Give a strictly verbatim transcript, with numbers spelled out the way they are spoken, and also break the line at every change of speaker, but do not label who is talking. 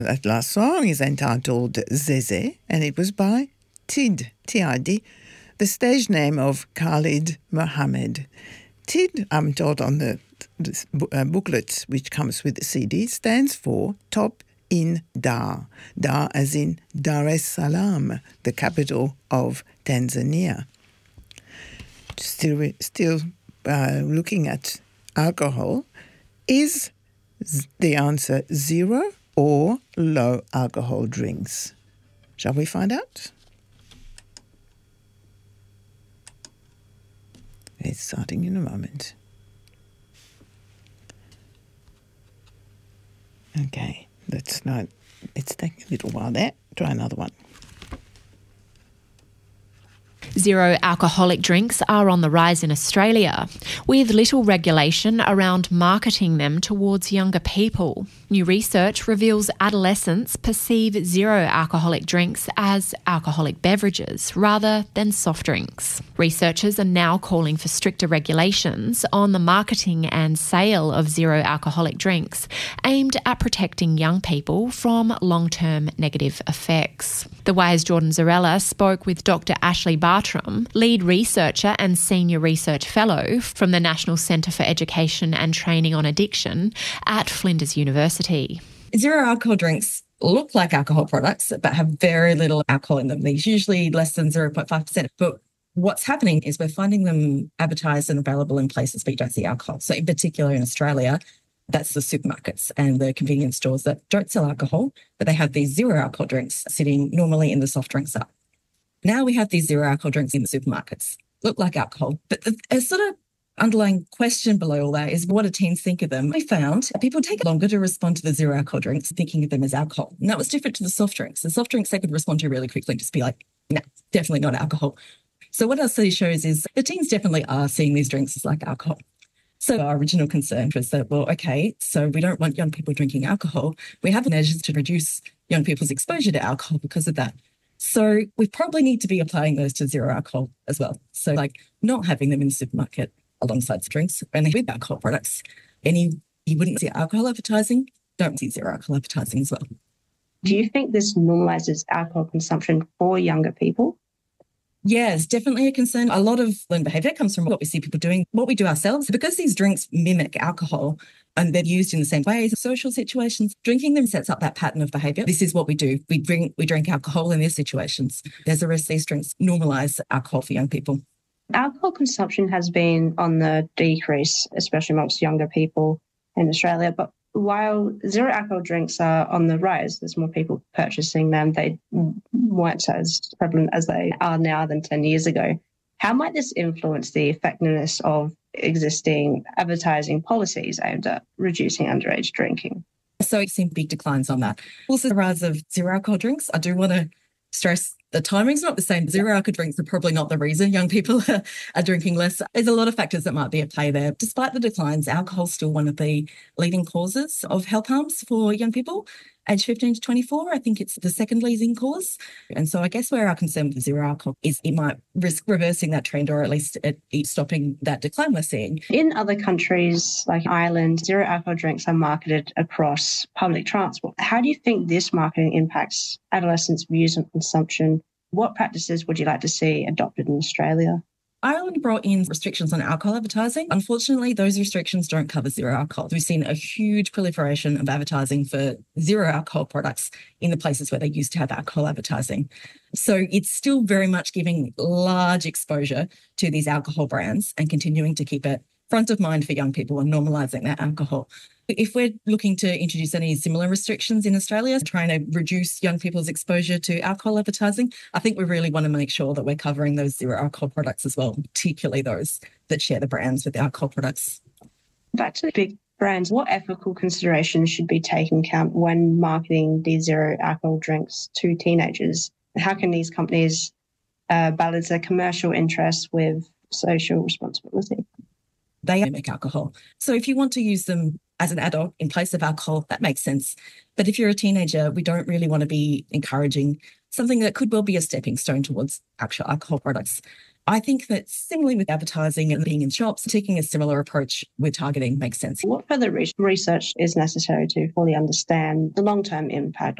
That last song is entitled Zeze, and it was by Tid, T I D, the stage name of Khalid Mohammed. Tid, I'm told on the, the uh, booklet which comes with the C D, stands for Top in Dar. Dar as in Dar es Salaam, the capital of Tanzania. Still, still uh, looking at alcohol, is the answer zero or low alcohol drinks? Shall we find out? It's starting in a moment. Okay, let's not, it's taking a little while there. Try another one.
Zero alcoholic drinks are on the rise in Australia, with little regulation around marketing them towards younger people. New research reveals adolescents perceive zero alcoholic drinks as alcoholic beverages rather than soft drinks. Researchers are now calling for stricter regulations on the marketing and sale of zero alcoholic drinks, aimed at protecting young people from long-term negative effects. The Wire's Jordan Zarella spoke with Doctor Ashley Bartram, lead researcher and senior research fellow from the National Centre for Education and Training on Addiction at Flinders University.
Zero alcohol drinks look like alcohol products but have very little alcohol in them. They're usually less than zero point five percent. But what's happening is we're finding them advertised and available in places where you don't see alcohol. So in particular in Australia, that's the supermarkets and the convenience stores that don't sell alcohol, but they have these zero alcohol drinks sitting normally in the soft drinks aisle. Now we have these zero alcohol drinks in the supermarkets. Look like alcohol. But the a sort of underlying question below all that is, what do teens think of them? We found people take longer to respond to the zero alcohol drinks, thinking of them as alcohol. And that was different to the soft drinks. The soft drinks they could respond to really quickly, just be like, no, definitely not alcohol. So what our study shows is the teens definitely are seeing these drinks as like alcohol. So our original concern was that, well, okay, so we don't want young people drinking alcohol. We have measures to reduce young people's exposure to alcohol because of that. So we probably need to be applying those to zero alcohol as well. So like not having them in the supermarket alongside drinks and with alcohol products. Any, you wouldn't see alcohol advertising, don't see zero alcohol advertising as well.
Do you think this normalises alcohol consumption for younger people?
Yeah, it's definitely a concern. A lot of learned behaviour comes from what we see people doing, what we do ourselves. Because these drinks mimic alcohol and they're used in the same ways, social situations, drinking them sets up that pattern of behaviour. This is what we do. We drink, we drink alcohol in these situations. There's a risk these drinks normalise alcohol for young people.
Alcohol consumption has been on the decrease, especially amongst younger people in Australia. But while zero alcohol drinks are on the rise, there's more people purchasing them. They weren't as prevalent as they are now than ten years ago. How might this influence the effectiveness of existing advertising policies aimed at reducing underage drinking?
So we've seen big declines on that. Also, the rise of zero alcohol drinks, I do want to stress the timing's not the same. Zero alcohol drinks are probably not the reason young people are, are drinking less. There's a lot of factors that might be at play there. Despite the declines, alcohol is still one of the leading causes of health harms for young people. Age fifteen to twenty-four, I think it's the second leading cause. And so I guess where our concern with zero alcohol is it might risk reversing that trend or at least it, it stopping that decline we're seeing.
In other countries like Ireland, zero alcohol drinks are marketed across public transport. How do you think this marketing impacts adolescents' views on consumption? What practices would you like to see adopted in Australia?
Ireland brought in restrictions on alcohol advertising. Unfortunately, those restrictions don't cover zero alcohol. We've seen a huge proliferation of advertising for zero alcohol products in the places where they used to have alcohol advertising. So it's still very much giving large exposure to these alcohol brands and continuing to keep it front of mind for young people and normalising that alcohol. If we're looking to introduce any similar restrictions in Australia, trying to reduce young people's exposure to alcohol advertising, I think we really want to make sure that we're covering those zero alcohol products as well, particularly those that share the brands with the alcohol products.
Back to the big brands, what ethical considerations should be taken into account when marketing these zero alcohol drinks to teenagers? How can these companies uh, balance their commercial interests with social responsibility?
They mimic alcohol. So if you want to use them as an adult in place of alcohol, that makes sense. But if you're a teenager, we don't really want to be encouraging something that could well be a stepping stone towards actual alcohol products. I think that similarly with advertising and being in shops, taking a similar approach with targeting makes sense.
What further re- research is necessary to fully understand the long-term impact